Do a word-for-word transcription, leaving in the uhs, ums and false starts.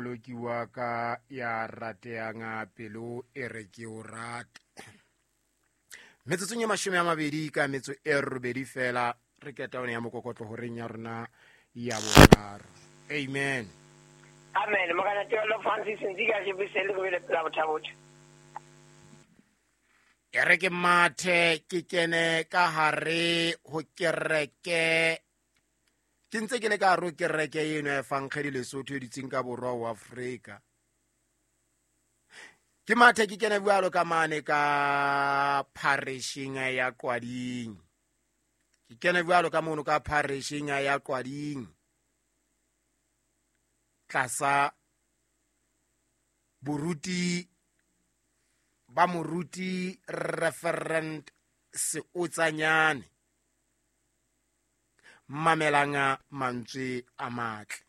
moloki wa ka ya rateanga pelo e re ke o rate. Metsotsong ya mashome a mabedi ka metso e robedi fela re keta one ya mokokotlo horeng ya rona ya boraro. Amen. Amen. Magana telo Francis Nziga je bisele go le pla bothabotho. E re ke mathe ke kene ka hare ho kereke. Ke ntse ke le ka ro kereke eno e fankgedi Lesotho e ditseng ka borwa wa Afrika. Ke mathe ke kene bualo ka mane ka parishing ya Kwading. Ke kene bualo ka mono ka parishing ya Kwading. Tlasa boruti ba moruti referent se utsanyane mamelanga mantswe a matle.